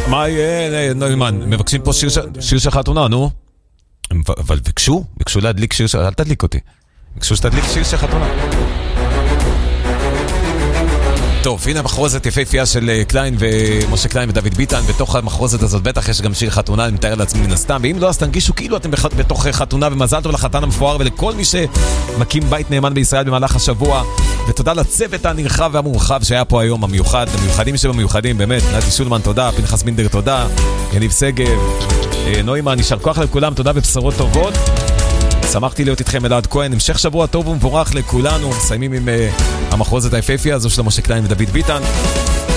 מה יהיה, נוימן, מבקשים פה שיר של חתונה, נו. אבל ביקשו להדליק שיר של... אל תדליק אותי. ביקשו שתדליק שיר של חתונה. טוב, הנה המחרוזת יפהפייה של קליין ומשה קליין ודוד ביטן. בתוך המחרוזת הזאת בטח יש גם שיר חתונה, אני מתאר לעצמי מן הסתם. ואם לא, אז תנגישו כאילו אתם בתוך חתונה, ומזל טוב לחתן המפואר ולכל מי שמקים בית נאמן בישראל במהלך השבוע. ותודה לצוות הנרחב והמורחב שהיה פה היום, המיוחדים שבמיוחדים, באמת. נתי שולמן, תודה. פנחס בינדר, תודה. יניב סגב, נוימן, נשאר כוח לכולם, תודה ובשורות טובות. שמחתי להיות איתכם, אלעד כהן. המשך שבוע טוב ומבורך לכולנו. מסיימים עם המחרוזת היפהפייה הזו של משה קליין ודוד ביטן.